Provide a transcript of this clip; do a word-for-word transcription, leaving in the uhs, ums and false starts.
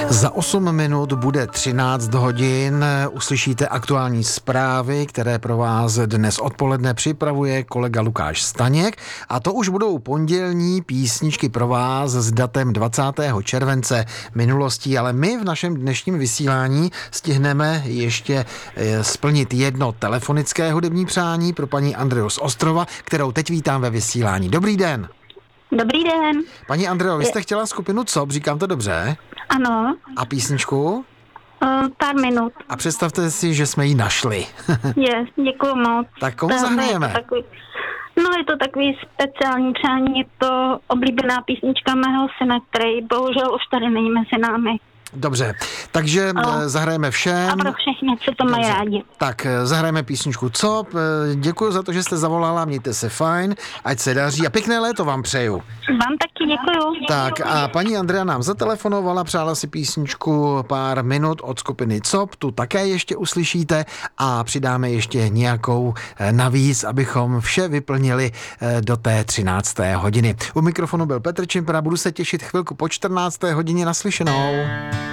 Za osm minut bude třináct hodin, uslyšíte aktuální zprávy, které pro vás dnes odpoledne připravuje kolega Lukáš Staněk, a to už budou pondělní písničky pro vás s datem dvacátého července minulostí, ale my v našem dnešním vysílání stihneme ještě splnit jedno telefonické hudební přání pro paní Andreu z Ostrova, kterou teď vítám ve vysílání. Dobrý den. Dobrý den. Paní Andreo, vy jste chtěla skupinu C O P, říkám to dobře? Ano. A písničku? Uh, pár minut. A představte si, že jsme ji našli. Je, děkuju moc. Tak komu zahrajeme? Je takový, no je to takový speciální přání, je to oblíbená písnička mého syna, který bohužel už tady není mezi námi. Dobře, takže Ale zahrajeme všem. A pro všechny, co to mají rádi. Tak zahrajeme písničku C O P. Děkuji za to, že jste zavolala, mějte se fajn, ať se daří a pěkné léto vám přeju. Vám taky děkuju. Tak a paní Andrea nám zatelefonovala, přála si písničku Pár minut od skupiny C O P, tu také ještě uslyšíte a přidáme ještě nějakou navíc, abychom vše vyplnili do té třinácté hodiny. U mikrofonu byl Petr Čimpera, budu se těšit chvilku po čtrnácté hodině, naslyšenou.